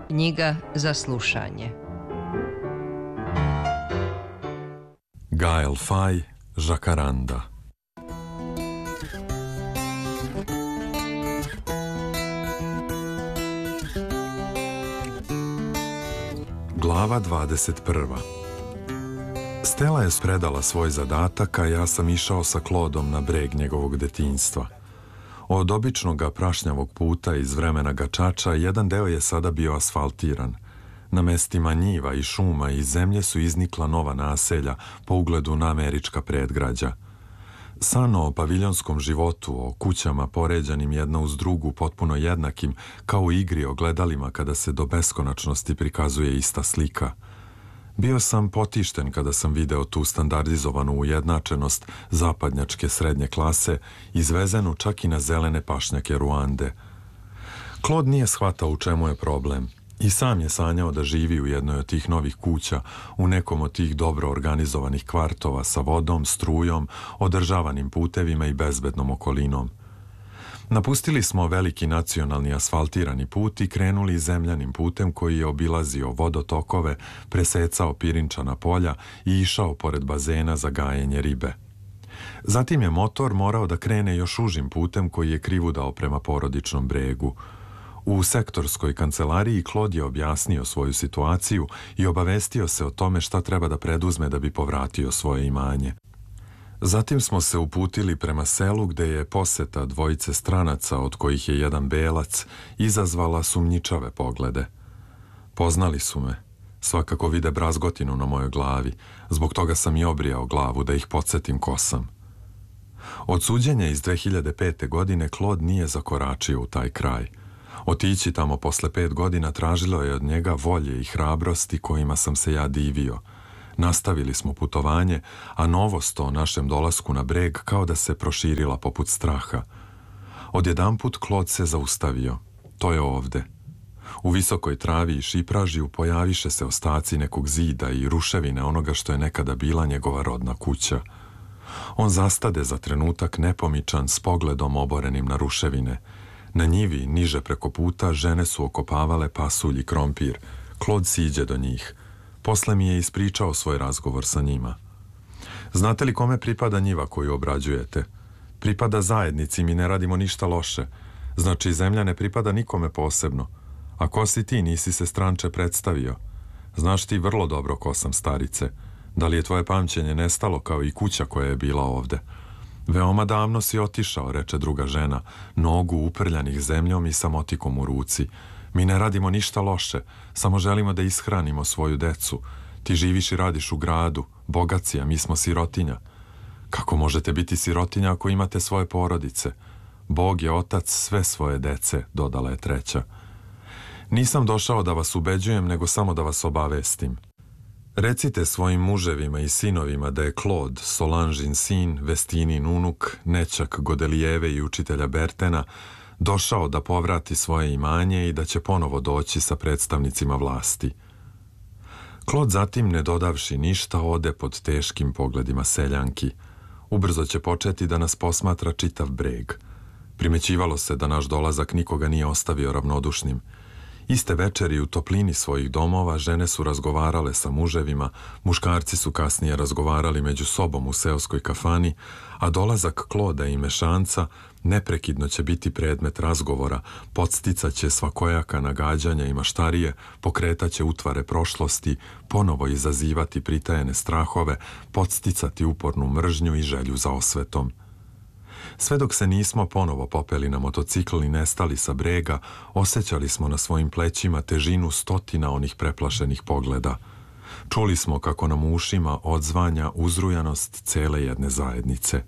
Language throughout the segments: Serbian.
Knjiga za slušanje. Gael Fay, Žakaranda. Glava 21. Stella je spredala svoj zadatak, a ja sam išao sa Claudom na breg njegovog detinjstva. Od običnoga prašnjavog puta iz vremena Gačača jedan deo je sada bio asfaltiran. Na mestima njiva i šuma i zemlje su iznikla nova naselja po ugledu na američka predgrađa. San o paviljonskom životu, o kućama poređanim jedna uz drugu, potpuno jednakim, kao u igri o gledalima kada se do beskonačnosti prikazuje ista slika. Bio sam potišten kada sam video tu standardizovanu ujednačenost zapadnjačke srednje klase, izvezenu čak i na zelene pašnjake Ruande. Claude nije shvatao u čemu je problem. I sam je sanjao da živi u jednoj od tih novih kuća, u nekom od tih dobro organizovanih kvartova sa vodom, strujom, održavanim putevima i bezbednom okolinom. Napustili smo veliki nacionalni asfaltirani put i krenuli zemljanim putem koji je obilazio vodotokove, presecao pirinčana polja i išao pored bazena za gajenje ribe. Zatim je motor morao da krene još užim putem koji je krivudao prema porodičnom bregu. U sektorskoj kancelariji Claude je objasnio svoju situaciju i obavestio se o tome šta treba da preduzme da bi povratio svoje imanje. Zatim smo se uputili prema selu gde je poseta dvojice stranaca, od kojih je jedan belac, izazvala sumnjičave poglede. Poznali su me. Svakako vide brazgotinu na mojoj glavi. Zbog toga sam i obrijao glavu da ih podsjetim ko sam. Od suđenja iz 2005. godine Claude nije zakoračio u taj kraj. Otići tamo posle 5 godina tražilo je od njega volje i hrabrosti kojima sam se ja divio. Nastavili smo putovanje, a novost o našem dolasku na breg kao da se proširila poput straha. Odjedanput Claude se zaustavio. To je ovde. U visokoj travi i šipražiju pojaviše se ostaci nekog zida i ruševine onoga što je nekada bila njegova rodna kuća. On zastade za trenutak nepomičan s pogledom oborenim na ruševine. Na njivi, niže preko puta, žene su okopavale pasulj i krompir. Claude siđe do njih. Posle mi je ispričao svoj razgovor sa njima. Znate li kome pripada njiva koju obrađujete? Pripada zajednici, mi ne radimo ništa loše. Znači, zemlja ne pripada nikome posebno. A ko si ti, nisi se stranče predstavio? Znaš ti vrlo dobro ko sam, starice. Da li je tvoje pamćenje nestalo kao i kuća koja je bila ovde? Veoma davno si otišao, reče druga žena, nogu uprljanih zemljom i sa motikom u ruci. Mi ne radimo ništa loše, samo želimo da ishranimo svoju decu. Ti živiš i radiš u gradu, bogat si, a mi smo sirotinja. Kako možete biti sirotinja ako imate svoje porodice? Bog je otac sve svoje dece, dodala je treća. Nisam došao da vas ubeđujem, nego samo da vas obavestim. Recite svojim muževima i sinovima da je Claude, Solanžin sin, Vestinin unuk, nećak Godelijeve i učitelja Bertena, došao da povrati svoje imanje i da će ponovo doći sa predstavnicima vlasti. Claude zatim, ne dodavši ništa, ode pod teškim pogledima seljanki. Ubrzo će početi da nas posmatra čitav breg. Primećivalo se da naš dolazak nikoga nije ostavio ravnodušnim. Iste večeri u toplini svojih domova žene su razgovarale sa muževima, muškarci su kasnije razgovarali među sobom u seoskoj kafani, a dolazak Claudea i mešanca neprekidno će biti predmet razgovora, podsticaće svakojaka nagađanja i maštarije, pokretaće utvare prošlosti, ponovo izazivati pritajene strahove, podsticati upornu mržnju i želju za osvetom. Sve dok se nismo ponovo popeli na motocikl i nestali sa brega, osjećali smo na svojim plećima težinu stotina onih preplašenih pogleda. Čuli smo kako nam u ušima odzvanja uzrujanost cele jedne zajednice.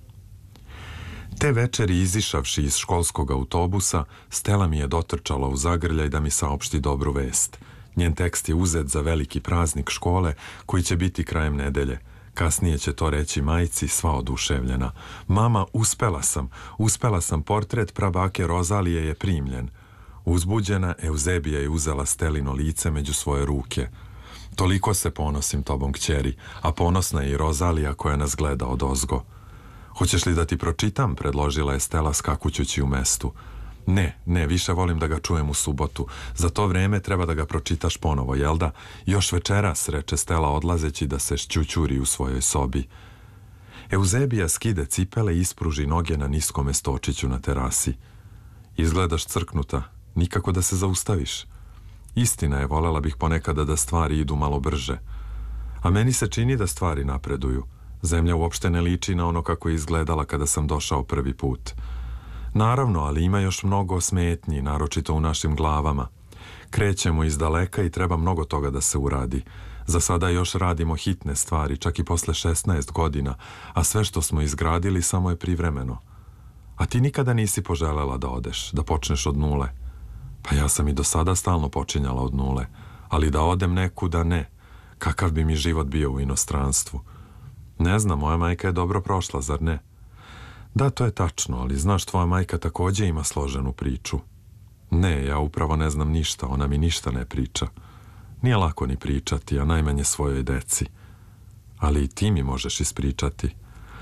Te večeri, izišavši iz školskog autobusa, Stella mi je dotrčala u zagrljaj da mi saopšti dobru vest. Njen tekst je uzet za veliki praznik škole koji će biti krajem nedelje. Kasnije će to reći majci, sva oduševljena. Mama, uspela sam, portret prabake Rozalije je primljen. Uzbuđena, Euzebija je uzela Stelino lice među svoje ruke. Toliko se ponosim tobom, kćeri, a ponosna je i Rozalija koja nas gleda odozgo. Hoćeš li da ti pročitam, predložila je Stella skakućući u mestu. Ne, više volim da ga čujem u subotu. Za to vreme treba da ga pročitaš ponovo, jel da? Još večeras, reče Stela odlazeći da se šćućuri u svojoj sobi. Euzebija skide cipele i ispruži noge na niskome stočiću na terasi. Izgledaš crknuta, nikako da se zaustaviš. Istina je, volela bih ponekada da stvari idu malo brže. A meni se čini da stvari napreduju. Zemlja uopšte ne liči na ono kako je izgledala kada sam došao prvi put. Naravno, ali ima još mnogo smetnji, naročito u našim glavama. Krećemo iz daleka i treba mnogo toga da se uradi. Za sada još radimo hitne stvari, čak i posle 16 godina, a sve što smo izgradili samo je privremeno. A ti nikada nisi poželela da odeš, da počneš od nule. Pa ja sam i do sada stalno počinjala od nule, ali da odem nekuda ne. Kakav bi mi život bio u inostranstvu? Ne znam, moja majka je dobro prošla, zar ne? Da, to je tačno, ali znaš, tvoja majka takođe ima složenu priču. Ne, ja upravo ne znam ništa, ona mi ništa ne priča. Nije lako ni pričati, a najmanje svojoj deci. Ali i ti mi možeš ispričati.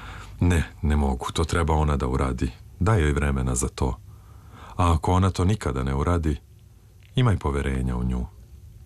Ne mogu, to treba ona da uradi. Daj joj vremena za to. A ako ona to nikada ne uradi, imaj poverenja u nju.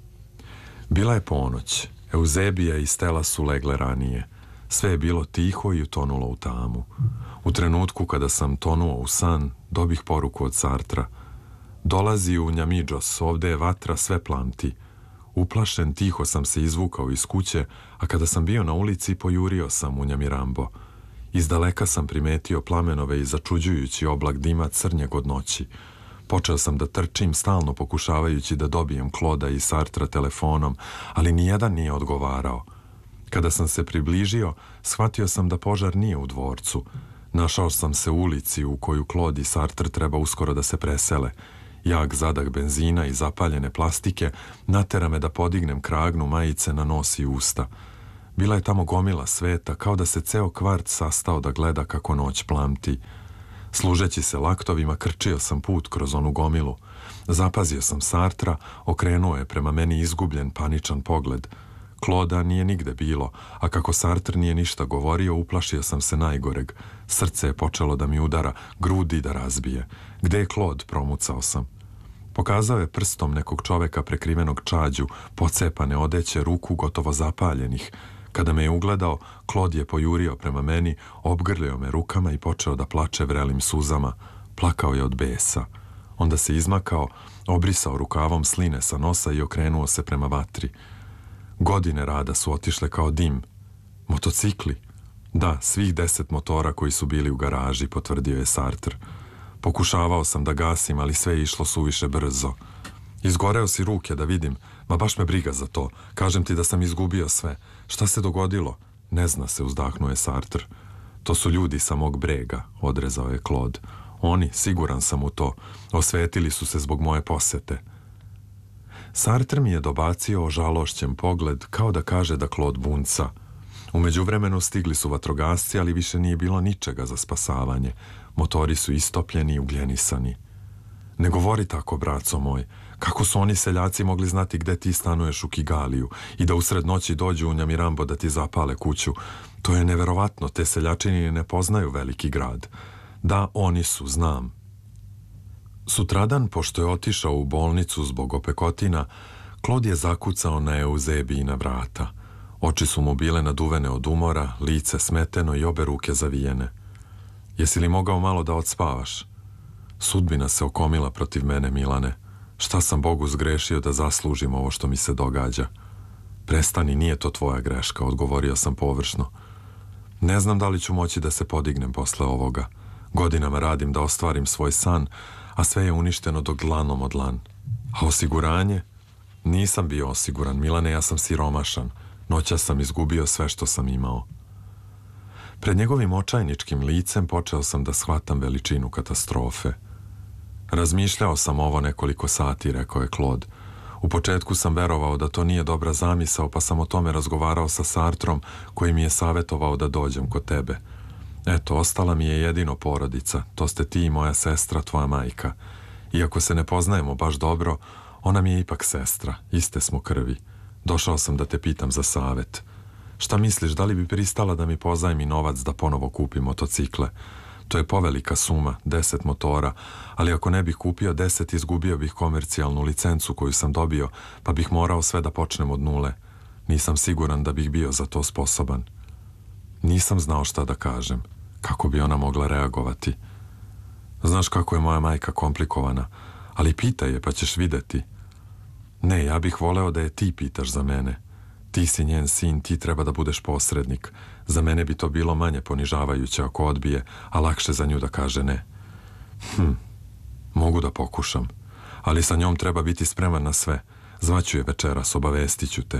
Bila je ponoć. Euzebija i Stela su legle ranije. Sve je bilo tiho i utonulo u tamu. U trenutku kada sam tonuo u san, dobih poruku od Sartra. Dolazi u Njamidžos, ovde je vatra, sve plamti. Uplašen, tiho sam se izvukao iz kuće, a kada sam bio na ulici, pojurio sam u Njamirambo. Izdaleka sam primetio plamenove i začuđujući oblak dima crnjeg od noći. Počeo sam da trčim, stalno pokušavajući da dobijem Kloda i Sartra telefonom, ali nijedan nije odgovarao. Kada sam se približio, shvatio sam da požar nije u dvorcu. Našao sam se u ulici u koju Klod i Sartre treba uskoro da se presele. Jak zadah benzina i zapaljene plastike natera me da podignem kragnu majice na nos i usta. Bila je tamo gomila sveta, kao da se ceo kvart sastao da gleda kako noć plamti. Služeći se laktovima, krčio sam put kroz onu gomilu. Zapazio sam Sartra, okrenuo je prema meni izgubljen, paničan pogled. Kloda nije nigde bilo, a kako Sartre nije ništa govorio, uplašio sam se najgoreg. Srce je počelo da mi udara, grudi da razbije. Gde je Klod, promucao sam. Pokazao je prstom nekog čoveka prekrivenog čađu, pocepane odeće, ruku gotovo zapaljenih. Kada me je ugledao, Klod je pojurio prema meni, obgrlio me rukama i počeo da plače vrelim suzama. Plakao je od besa. Onda se izmakao, obrisao rukavom sline sa nosa i okrenuo se prema vatri. Godine rada su otišle kao dim. Motocikli? Da, svih 10 motora koji su bili u garaži, potvrdio je Sartre. Pokušavao sam da gasim, ali sve je išlo suviše brzo. Izgoreo si ruke da vidim, ma baš me briga za to. Kažem ti da sam izgubio sve. Šta se dogodilo? Ne zna se, uzdahnuo je Sartre. To su ljudi sa mog brega, odrezao je Klod. Oni, siguran sam u to, osvetili su se zbog moje posete. Sartre mi je dobacio ožalošćen pogled, kao da kaže da Klod bunca. U međuvremenu stigli su vatrogasci, ali više nije bilo ničega za spasavanje. Motori su istopljeni i ugljenisani. Ne govori tako, braco moj. Kako su oni seljaci mogli znati gde ti stanuješ u Kigaliju i da usred noći dođu u Njamirambo da ti zapale kuću? To je neverovatno, te seljačini ne poznaju veliki grad. Da, oni su, znam. Sutradan, pošto je otišao u bolnicu zbog opekotina, Klod je zakucao na Euzebijina vrata. Oči su mu bile naduvene od umora, lice smeteno i obe ruke zavijene. Jesi li mogao malo da odspavaš? Sudbina se okomila protiv mene, Milane. Šta sam Bogu zgrešio da zaslužim ovo što mi se događa? Prestani, nije to tvoja greška, odgovorio sam površno. Ne znam da li ću moći da se podignem posle ovoga. Godinama radim da ostvarim svoj san, a sve je uništeno dok dlanom od dlan. A osiguranje? Nisam bio osiguran, Milane, ja sam siromašan. Noćas sam izgubio sve što sam imao. Pred njegovim očajničkim licem počeo sam da shvatam veličinu katastrofe. Razmišljao sam ovo nekoliko sati, rekao je Klod. U početku sam verovao da to nije dobra zamisao, pa sam o tome razgovarao sa Sartrom, koji mi je savjetovao da dođem kod tebe. Eto, ostala mi je jedino porodica, to ste ti i moja sestra, tvoja majka. Iako se ne poznajemo baš dobro, ona mi je ipak sestra, iste smo krvi. Došao sam da te pitam za savjet. Šta misliš, da li bi pristala da mi pozajmi novac da ponovo kupim motocikle? To je povelika suma, 10 motora, ali ako ne bih kupio 10, izgubio bih komercijalnu licencu koju sam dobio, pa bih morao sve da počnem od nule. Nisam siguran da bih bio za to sposoban. Nisam znao šta da kažem. Kako bi ona mogla reagovati? Znaš kako je moja majka komplikovana, ali pitaj je pa ćeš videti. Ne, ja bih voleo da je ti pitaš za mene. Ti si njen sin, ti treba da budeš posrednik. Za mene bi to bilo manje ponižavajuće ako odbije, a lakše za nju da kaže ne. Mogu da pokušam, ali sa njom treba biti spreman na sve. Zvaću je večeras, obavestiću te.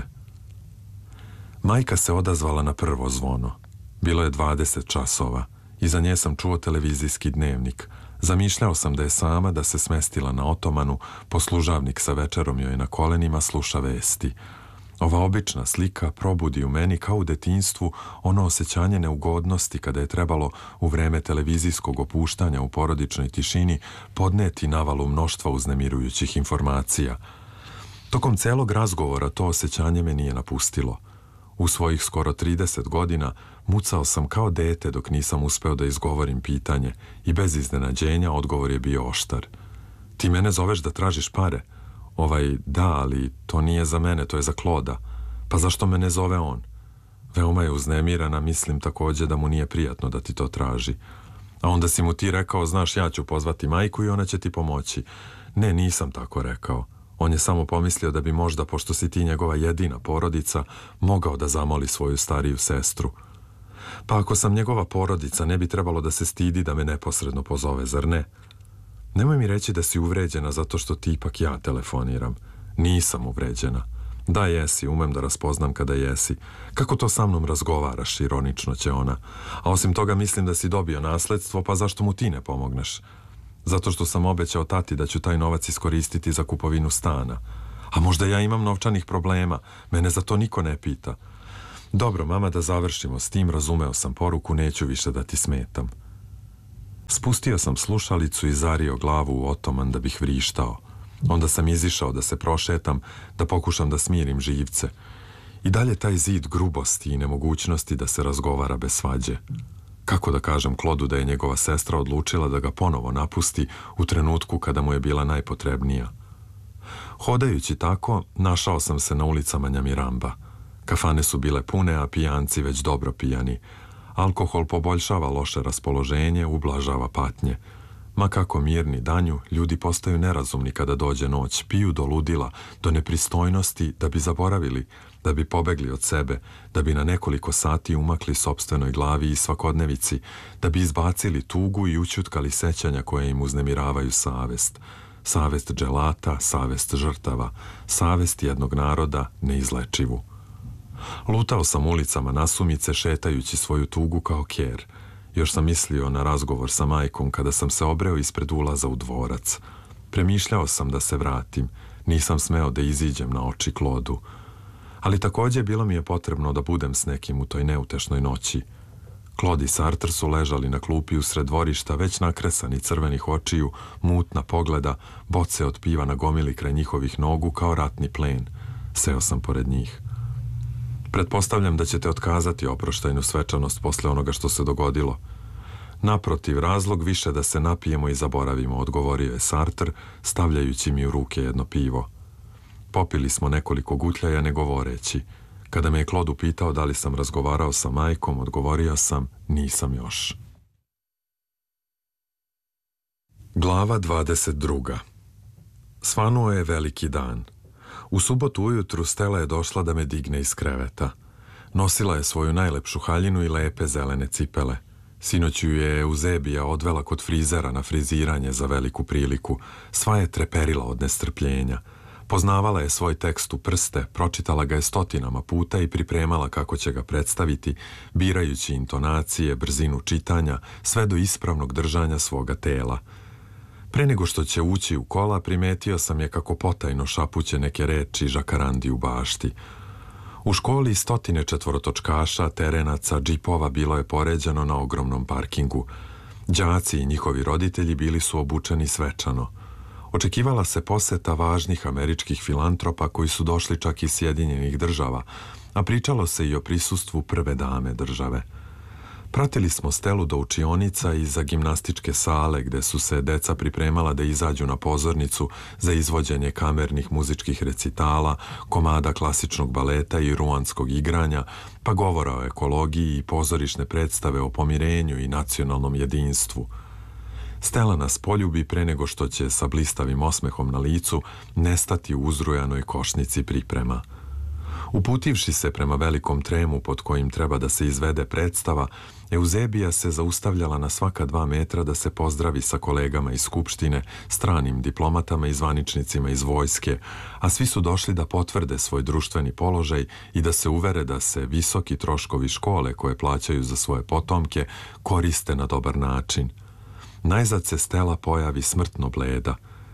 Majka se odazvala na prvo zvono. Bilo je 20 časova. Iza nje sam čuo televizijski dnevnik. Zamišljao sam da je sama, da se smestila na otomanu, poslužavnik sa večerom joj na kolenima sluša vesti. Ova obična slika probudi u meni kao u detinjstvu ono osjećanje neugodnosti kada je trebalo u vreme televizijskog opuštanja u porodičnoj tišini podneti navalu mnoštva uznemirujućih informacija. Tokom celog razgovora to osjećanje me nije napustilo. U svojih skoro 30 godina mucao sam kao dete dok nisam uspeo da izgovorim pitanje i bez iznenađenja odgovor je bio oštar. Ti mene zoveš da tražiš pare? Da, ali to nije za mene, to je za Kloda. Pa zašto me ne zove on? Veoma je uznemirana, mislim takođe da mu nije prijatno da ti to traži. A onda si mu ti rekao, znaš, ja ću pozvati majku i ona će ti pomoći. Ne, nisam tako rekao. On je samo pomislio da bi možda, pošto si ti njegova jedina porodica, mogao da zamoli svoju stariju sestru. Pa ako sam njegova porodica, ne bi trebalo da se stidi da me neposredno pozove, zar ne? Nemoj mi reći da si uvređena zato što ti ipak ja telefoniram. Nisam uvređena. Da, jesi, umem da raspoznam kada jesi. Kako to sa mnom razgovaraš, ironično će ona. A osim toga mislim da si dobio nasledstvo, pa zašto mu ti ne pomogneš? Zato što sam obećao tati da ću taj novac iskoristiti za kupovinu stana. A možda ja imam novčanih problema, mene za to niko ne pita. Dobro, mama, da završimo s tim, razumeo sam poruku, neću više da ti smetam. Spustio sam slušalicu i zario glavu u otoman da bih vrištao. Onda sam izišao da se prošetam, da pokušam da smirim živce. I dalje taj zid grubosti i nemogućnosti da se razgovara bez svađe. Kako da kažem Klodu da je njegova sestra odlučila da ga ponovo napusti u trenutku kada mu je bila najpotrebnija? Hodajući tako, našao sam se na ulicama Njamiramba. Kafane su bile pune, a pijanci već dobro pijani. Alkohol poboljšava loše raspoloženje, ublažava patnje. Ma kako mirni danju, ljudi postaju nerazumni kada dođe noć, piju do ludila, do nepristojnosti da bi zaboravili, da bi pobegli od sebe, da bi na nekoliko sati umakli sopstvenoj glavi i svakodnevici, da bi izbacili tugu i ućutkali sećanja koje im uznemiravaju savest. Savest dželata, savest žrtava, savest jednog naroda neizlečivu. Lutao sam ulicama nasumice šetajući svoju tugu kao ker. Još sam mislio na razgovor sa majkom kada sam se obreo ispred ulaza u dvorac. Premišljao sam da se vratim, nisam smeo da iziđem na oči Klodu. Ali takođe bilo mi je potrebno da budem s nekim u toj neutešnoj noći. Klod i Sartre su ležali na klupi usred dvorišta, već nakresani crvenih očiju, mutna pogleda, boce od piva na gomili kraj njihovih nogu kao ratni plen. Seo sam pored njih. Pretpostavljam da ćete otkazati oproštajnu svečanost posle onoga što se dogodilo. Naprotiv, razlog više da se napijemo i zaboravimo, odgovorio je Sartre, stavljajući mi u ruke jedno pivo. Popili smo nekoliko gutljaja ne govoreći. Kada me je Klod upitao da li sam razgovarao sa majkom, odgovorio sam, nisam još. Glava 22. Svanuo je veliki dan. U subotu ujutru Stela je došla da me digne iz kreveta. Nosila je svoju najlepšu haljinu i lepe zelene cipele. Sinoć ju je Euzebija odvela kod frizera na friziranje za veliku priliku. Sva je treperila od nestrpljenja. Poznavala je svoj tekst u prste, pročitala ga je stotinama puta i pripremala kako će ga predstaviti, birajući intonacije, brzinu čitanja, sve do ispravnog držanja svoga tela. Pre nego što će ući u kola, primetio sam je kako potajno šapuće neke reči žakarandi u bašti. U školi stotine četvorotočkaša, terenaca, džipova bilo je poređano na ogromnom parkingu. Đaci i njihovi roditelji bili su obučeni svečano. Očekivala se poseta važnih američkih filantropa koji su došli čak iz Sjedinjenih Država, a pričalo se i o prisustvu prve dame države. Pratili smo Stelu do učionica i za gimnastičke sale gde su se deca pripremala da izađu na pozornicu za izvođenje kamernih muzičkih recitala, komada klasičnog baleta i ruanskog igranja, pa govora o ekologiji i pozorišne predstave o pomirenju i nacionalnom jedinstvu. Stela nas poljubi pre nego što će sa blistavim osmehom na licu nestati u uzrujanoj košnici priprema. Uputivši se prema velikom tremu pod kojim treba da se izvede predstava, Euzebija se zaustavljala na svaka 2 metra da se pozdravi sa kolegama iz skupštine, stranim diplomatama i zvaničnicima iz vojske, a svi su došli da potvrde svoj društveni položaj i da se uvere da se visoki troškovi škole koje plaćaju za svoje potomke koriste na dobar način. Najzad se Stela pojavi smrtno bleda.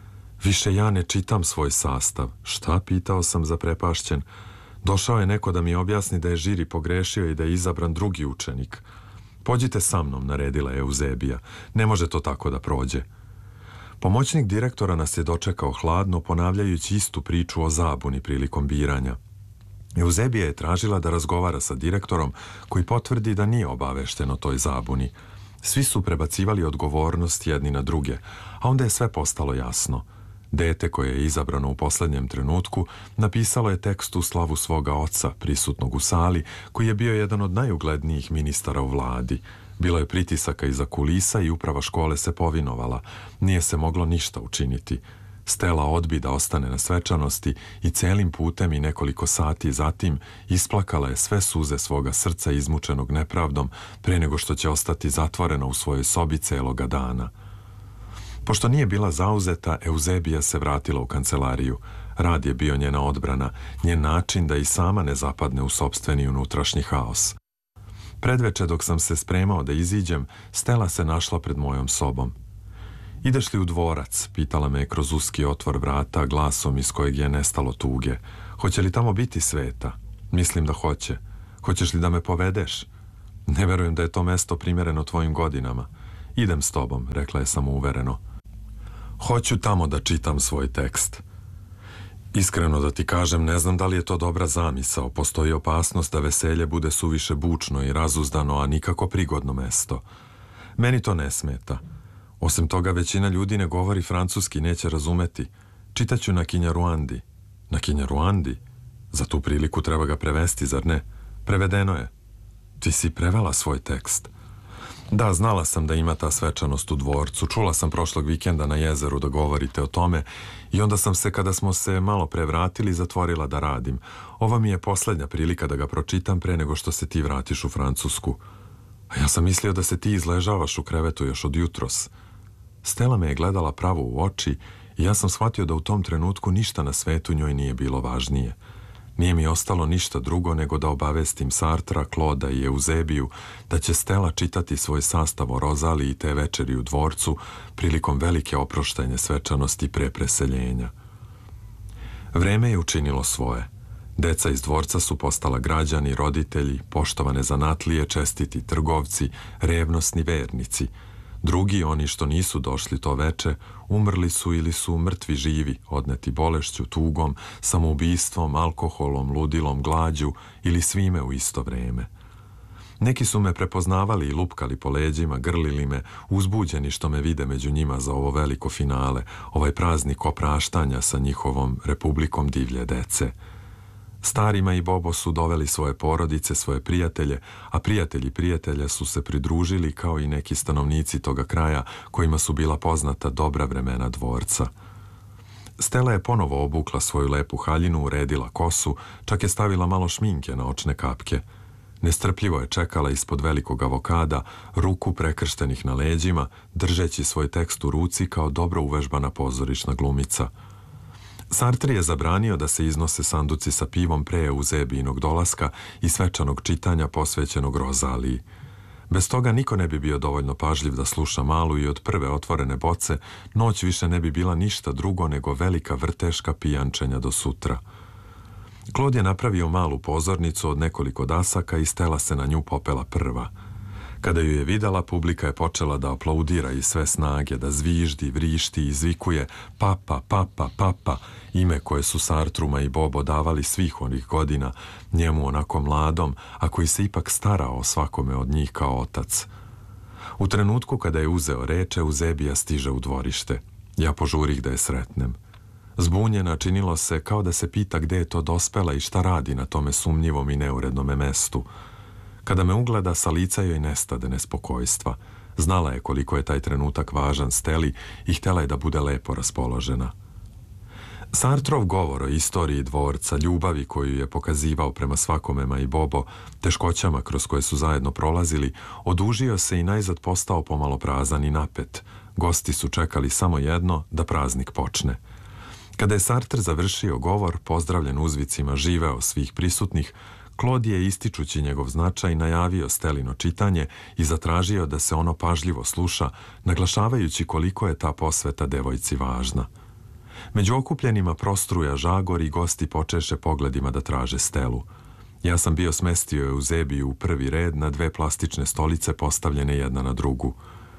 Više ja ne čitam svoj sastav. Šta, pitao sam zaprepašćen. Došao je neko da mi objasni da je žiri pogrešio i da je izabran drugi učenik. Pođite sa mnom, naredila je Euzebija. Ne može to tako da prođe. Pomoćnik direktora nas je dočekao hladno, ponavljajući istu priču o zabuni prilikom biranja. Euzebija je tražila da razgovara sa direktorom, koji potvrdi da nije obavešten o toj zabuni. Svi su prebacivali odgovornost jedni na druge, a onda je sve postalo jasno. Dete koje je izabrano u poslednjem trenutku napisalo je tekst u slavu svoga oca, prisutnog u sali, koji je bio jedan od najuglednijih ministara u vladi. Bilo je pritisaka iza kulisa i uprava škole se povinovala. Nije se moglo ništa učiniti. Stela odbi da ostane na svečanosti i celim putem i nekoliko sati zatim isplakala je sve suze svoga srca izmučenog nepravdom pre nego što će ostati zatvorena u svojoj sobi celoga dana. Pošto nije bila zauzeta, Euzebija se vratila u kancelariju. Rad je bio njena odbrana, njen način da i sama ne zapadne u sopstveni unutrašnji haos. Predveče dok sam se spremao da iziđem, Stela se našla pred mojom sobom. Ideš li u dvorac? Pitala me kroz uski otvor vrata glasom iz kojeg je nestalo tuge. Hoće li tamo biti sveta? Mislim da hoće. Hoćeš li da me povedeš? Ne verujem da je to mesto primereno tvojim godinama. Idem s tobom, rekla je samouvereno. Hoću tamo da čitam svoj tekst. Iskreno da ti kažem, ne znam da li je to dobra zamisao. Postoji opasnost da veselje bude suviše bučno i razuzdano, a nikako prigodno mesto. Meni to ne smeta. Osim toga, većina ljudi ne govori francuski, neće razumeti. Čitaću na Kinjaruandi. Na Kinjaruandi? Za tu priliku treba ga prevesti, zar ne? Prevedeno je. Ti si prevela svoj tekst. Da, znala sam da ima ta svečanost u dvorcu. Čula sam prošlog vikenda na jezeru da govorite o tome i onda sam se, kada smo se malo prevratili, zatvorila da radim. Ova mi je poslednja prilika da ga pročitam pre nego što se ti vratiš u Francusku. A ja sam mislio da se ti izležavaš u krevetu još od jutros. Stela me je gledala pravo u oči i ja sam shvatio da u tom trenutku ništa na svetu njoj nije bilo važnije. Nije mi ostalo ništa drugo nego da obavestim Sartra, Kloda i Euzebiju da će Stela čitati svoj sastav o Rozaliji te večeri u dvorcu prilikom velike oproštajne svečanosti pre preseljenja. Vreme je učinilo svoje. Deca iz dvorca su postala građani, roditelji, poštovane zanatlije, čestiti trgovci, revnosni vernici. Drugi, oni što nisu došli to veče, umrli su ili su mrtvi živi, odneti bolešću, tugom, samoubistvom, alkoholom, ludilom, glađu ili svime u isto vreme. Neki su me prepoznavali i lupkali po leđima, grlili me, uzbuđeni što me vide među njima za ovo veliko finale, ovaj praznik opraštanja sa njihovom republikom divlje dece. Starima i Bobo su doveli svoje porodice, svoje prijatelje, a prijatelji prijatelja su se pridružili kao i neki stanovnici toga kraja kojima su bila poznata dobra vremena dvorca. Stela je ponovo obukla svoju lepu haljinu, uredila kosu, čak je stavila malo šminke na očne kapke. Nestrpljivo je čekala ispod velikog avokada, ruku prekrštenih na leđima, držeći svoj tekst u ruci kao dobro uvežbana pozorišna glumica. Sartre je zabranio da se iznose sanduci sa pivom pre Euzebijinog dolaska i svečanog čitanja posvećenog Rozaliji. Bez toga niko ne bi bio dovoljno pažljiv da sluša malu i od prve otvorene boce noć više ne bi bila ništa drugo nego velika vrteška pijančenja do sutra. Klod je napravio malu pozornicu od nekoliko dasaka i Stela se na nju popela prva. Kada ju je videla, publika je počela da aplaudira iz sve snage, da zviždi, vrišti i izvikuje papa, papa, papa, ime koje su Sartruma i Bobo davali svih onih godina, njemu onako mladom, a koji se ipak starao o svakome od njih kao otac. U trenutku kada je uzeo reč, Euzebija stiže u dvorište. Ja požurih da je sretnem. Zbunjena, činilo se kao da se pita gde je to dospela i šta radi na tome sumnjivom i neurednome mestu. Kada me ugleda, sa lica joj nestade nespokojstva. Znala je koliko je taj trenutak važan Steli i htjela je da bude lepo raspoložena. Sartrov govor o istoriji dvorca, ljubavi koju je pokazivao prema svakome ma i Bobo, teškoćama kroz koje su zajedno prolazili, odužio se i najzad postao pomalo prazan i napet. Gosti su čekali samo jedno, da praznik počne. Kada je Sartre završio govor, pozdravljen uzvicima živeo svih prisutnih, Claude je, ističući njegov značaj, najavio Stelino čitanje i zatražio da se ono pažljivo sluša, naglašavajući koliko je ta posveta devojci važna. Među okupljenima prostruja žagor i gosti počeše pogledima da traže Stelu. Ja sam bio smestio Euzebiju u prvi red na 2 plastične stolice postavljene jedna na drugu.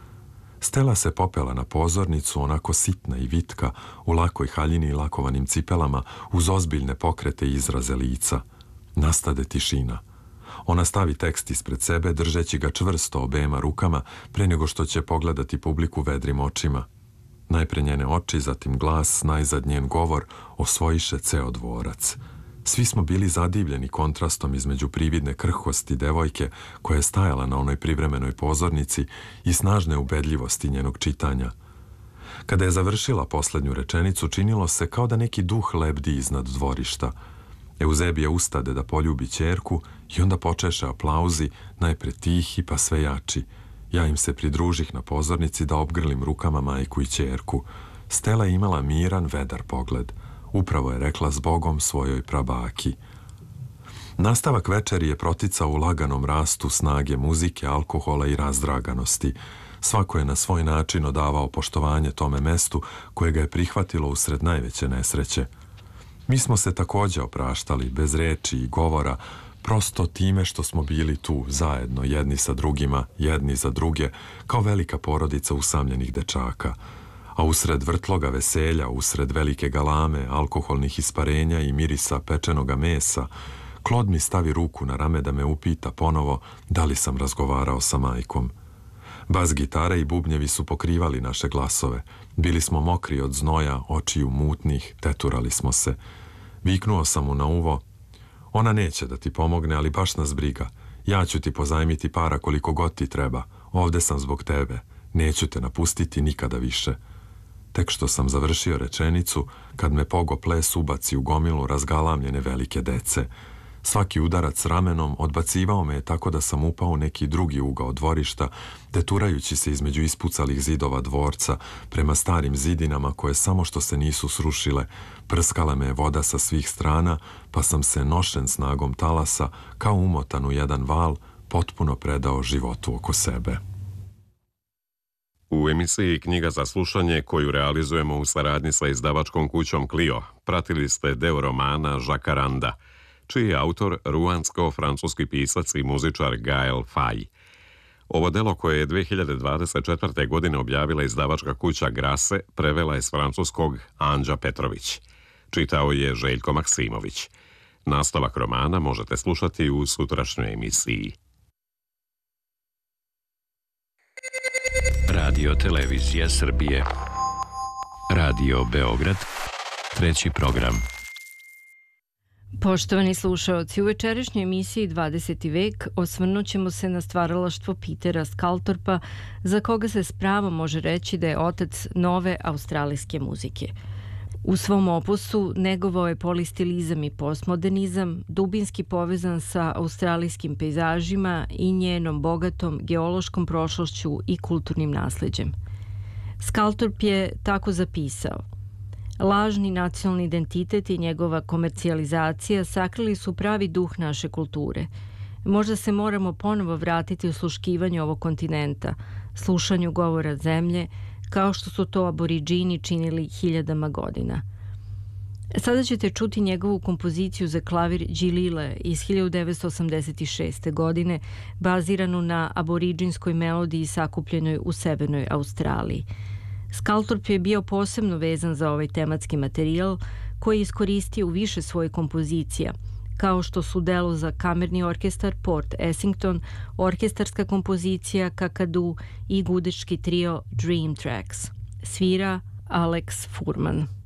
Stela se popela na pozornicu, onako sitna i vitka, u lakoj haljini i lakovanim cipelama, uz ozbiljne pokrete i izraze lica. Nastade tišina. Ona stavi tekst ispred sebe, držeći ga čvrsto obema rukama, pre nego što će pogledati publiku vedrim očima. Najpre njene oči, zatim glas, najzad njen govor, osvojiše ceo dvorac. Svi smo bili zadivljeni kontrastom između prividne krhkosti devojke koja je stajala na onoj privremenoj pozornici i snažne ubedljivosti njenog čitanja. Kada je završila poslednju rečenicu, činilo se kao da neki duh lebdi iznad dvorišta. Euzebija ustade da poljubi ćerku i onda počeše aplauzi, najpre tihi pa sve jači. Ja im se pridružih na pozornici da obgrlim rukama majku i ćerku. Stela je imala miran, vedar pogled. Upravo je rekla s Bogom svojoj prabaki. Nastavak večeri je proticao u laganom rastu snage muzike, alkohola i razdraganosti. Svako je na svoj način odavao poštovanje tome mestu koje ga je prihvatilo usred najveće nesreće. Mi smo se također opraštali, bez reči i govora, prosto time što smo bili tu, zajedno, jedni sa drugima, jedni za druge, kao velika porodica usamljenih dečaka. A usred vrtloga veselja, usred velike galame, alkoholnih isparenja i mirisa pečenoga mesa, Claude mi stavi ruku na rame da me upita ponovo da li sam razgovarao sa majkom. Bas gitara i bubnjevi su pokrivali naše glasove. Bili smo mokri od znoja, očiju mutnih, teturali smo se. Viknuo sam mu na uvo: ona neće da ti pomogne, ali baš nas briga. Ja ću ti pozajmiti para koliko god ti treba. Ovde sam zbog tebe. Neću te napustiti nikada više. Tek što sam završio rečenicu, kad me pogo ples ubaci u gomilu razgalamljene velike dece. Svaki udarac ramenom odbacivao me je tako da sam upao u neki drugi ugao dvorišta, deturajući se između ispucalih zidova dvorca, prema starim zidinama koje samo što se nisu srušile, prskala me je voda sa svih strana, pa sam se nošen snagom talasa, kao umotan u jedan val, potpuno predao životu oko sebe. U emisiji Knjiga za slušanje, koju realizujemo u saradnji sa izdavačkom kućom Clio, pratili ste deo romana Žakaranda, čiji je autor ruansko-francuski pisac i muzičar Gael Faye. Ovo delo, koje je 2024. godine objavila izdavačka kuća Grase, prevela je s francuskog Anđa Petrović. Čitao je Željko Maksimović. Nastavak romana možete slušati u sutrašnjoj emisiji. Radio Televizija Srbije. Radio Beograd. 3. program. Poštovani slušaoci, u večerašnjoj emisiji 20. vek osvrnut ćemo se na stvaralaštvo Petera Skaltorpa, za koga se s pravom može reći da je otac nove australijske muzike. U svom opusu negovao je polistilizam i postmodernizam, dubinski povezan sa australijskim pejzažima i njenom bogatom geološkom prošlošću i kulturnim nasleđem. Skaltorp je tako zapisao: lažni nacionalni identitet i njegova komercijalizacija sakrili su pravi duh naše kulture. Možda se moramo ponovo vratiti u sluškivanju ovog kontinenta, slušanju govora zemlje, kao što su to aboriđini činili hiljadama godina. Sada ćete čuti njegovu kompoziciju za klavir Džilile iz 1986. godine, baziranu na aboriđinskoj melodiji sakupljenoj u Severnoj Australiji. Skaltorp je bio posebno vezan za ovaj tematski materijal, koji je iskoristio u više svojih kompozicija, kao što su delo za kamerni orkestar Port Essington, orkestarska kompozicija Kakadu i gudečki trio Dream Tracks. Svira Alex Furman.